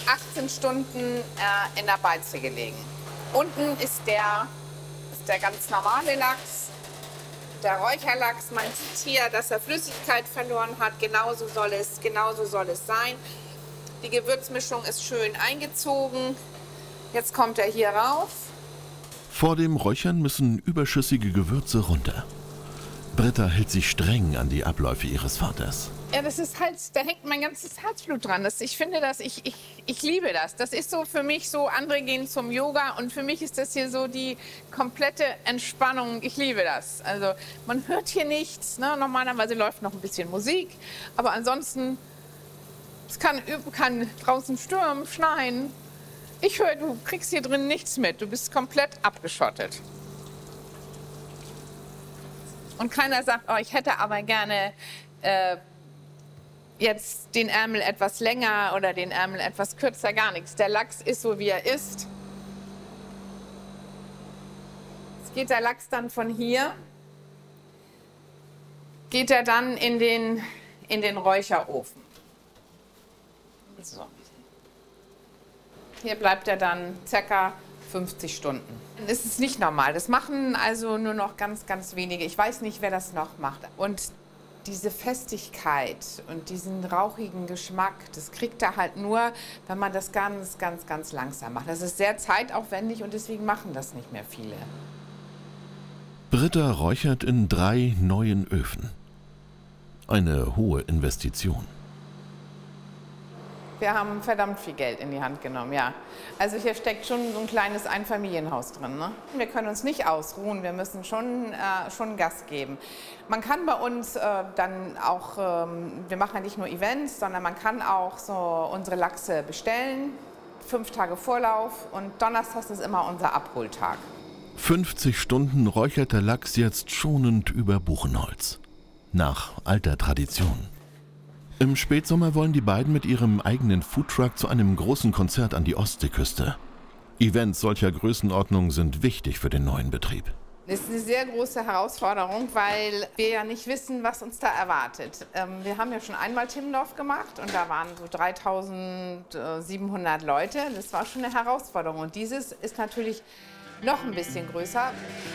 18 Stunden in der Beize gelegen. Unten ist der ganz normale Lachs. Der Räucherlachs, man sieht hier, dass er Flüssigkeit verloren hat. Genauso soll es sein. Die Gewürzmischung ist schön eingezogen. Jetzt kommt er hier rauf. Vor dem Räuchern müssen überschüssige Gewürze runter. Britta hält sich streng an die Abläufe ihres Vaters. Ja, das ist halt, da hängt mein ganzes Herzblut dran. Ich finde das, ich liebe das. Das ist so für mich so, andere gehen zum Yoga und für mich ist das hier so die komplette Entspannung. Ich liebe das. Also man hört hier nichts, ne? Normalerweise läuft noch ein bisschen Musik, aber ansonsten, es kann draußen stürmen, schneien. Ich höre, du kriegst hier drin nichts mit. Du bist komplett abgeschottet. Und keiner sagt, oh, ich hätte aber gerne jetzt den Ärmel etwas länger oder den Ärmel etwas kürzer, gar nichts. Der Lachs ist so, wie er ist. Jetzt geht der Lachs dann von hier, geht er dann in den Räucherofen. So. Hier bleibt er dann ca. 50 Stunden. Das ist nicht normal. Das machen also nur noch ganz, ganz wenige. Ich weiß nicht, wer das noch macht. Und diese Festigkeit und diesen rauchigen Geschmack, das kriegt er halt nur, wenn man das ganz, ganz, ganz langsam macht. Das ist sehr zeitaufwendig und deswegen machen das nicht mehr viele. Britta räuchert in 3 neuen Öfen. Eine hohe Investition. Wir haben verdammt viel Geld in die Hand genommen, ja. Also hier steckt schon so ein kleines Einfamilienhaus drin, ne? Wir können uns nicht ausruhen, wir müssen schon Gas geben. Man kann bei uns dann auch, wir machen ja nicht nur Events, sondern man kann auch so unsere Lachse bestellen, 5 Tage Vorlauf und donnerstags ist immer unser Abholtag. 50 Stunden räuchert der Lachs jetzt schonend über Buchenholz. Nach alter Tradition. Im Spätsommer wollen die beiden mit ihrem eigenen Foodtruck zu einem großen Konzert an die Ostseeküste. Events solcher Größenordnung sind wichtig für den neuen Betrieb. Das ist eine sehr große Herausforderung, weil wir ja nicht wissen, was uns da erwartet. Wir haben ja schon einmal Timmendorf gemacht und da waren so 3700 Leute. Das war schon eine Herausforderung und dieses ist natürlich noch ein bisschen größer.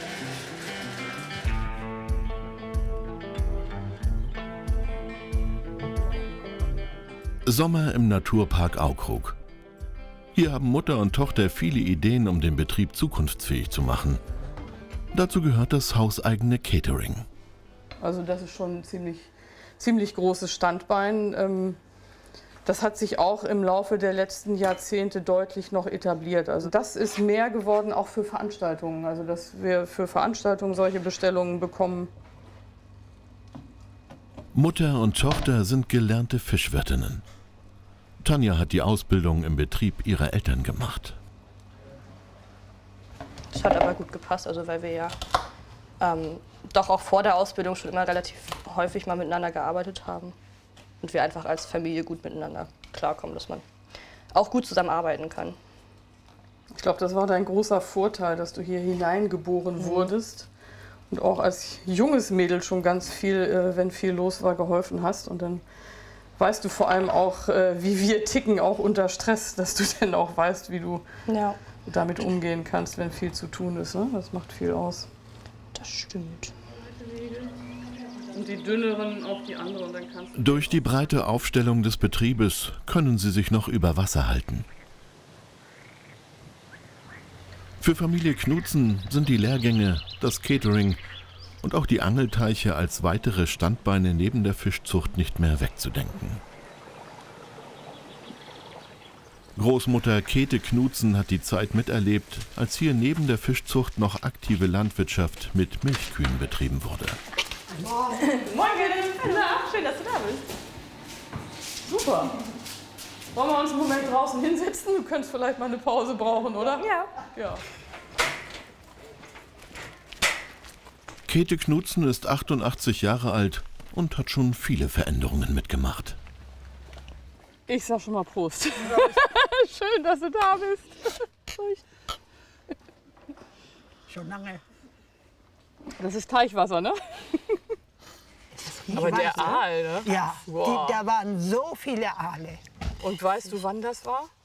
Sommer im Naturpark Aukrug. Hier haben Mutter und Tochter viele Ideen, um den Betrieb zukunftsfähig zu machen. Dazu gehört das hauseigene Catering. Also das ist schon ein ziemlich großes Standbein. Das hat sich auch im Laufe der letzten Jahrzehnte deutlich noch etabliert. Also das ist mehr geworden auch für Veranstaltungen. Also dass wir für Veranstaltungen solche Bestellungen bekommen. Mutter und Tochter sind gelernte Fischwirtinnen. Tanja hat die Ausbildung im Betrieb ihrer Eltern gemacht. Das hat aber gut gepasst, also weil wir ja doch auch vor der Ausbildung schon immer relativ häufig mal miteinander gearbeitet haben. Und wir einfach als Familie gut miteinander klarkommen, dass man auch gut zusammenarbeiten kann. Ich glaube, das war dein großer Vorteil, dass du hier hineingeboren wurdest. Und auch als junges Mädel schon ganz viel, wenn viel los war, geholfen hast. Und dann weißt du vor allem auch, wie wir ticken, auch unter Stress, dass du dann auch weißt, wie du damit umgehen kannst, wenn viel zu tun ist. Ne? Das macht viel aus. Das stimmt. Und die dünneren auf die anderen, dann kannst du... Durch die breite Aufstellung des Betriebes können sie sich noch über Wasser halten. Für Familie Knutzen sind die Lehrgänge, das Catering und auch die Angelteiche als weitere Standbeine neben der Fischzucht nicht mehr wegzudenken. Großmutter Käthe Knutzen hat die Zeit miterlebt, als hier neben der Fischzucht noch aktive Landwirtschaft mit Milchkühen betrieben wurde. Morgen! Na, schön, dass du da bist. Super. Wollen wir uns einen Moment draußen hinsetzen? Du könntest vielleicht mal eine Pause brauchen, oder? Ja. Käthe Knutzen ist 88 Jahre alt und hat schon viele Veränderungen mitgemacht. Ich sag schon mal Prost. Schön, dass du da bist. Schon lange. Das ist Teichwasser, ne? Aber der Aal, ne? Ja, Wow. da waren so viele Aale. Und weißt du, wann das war?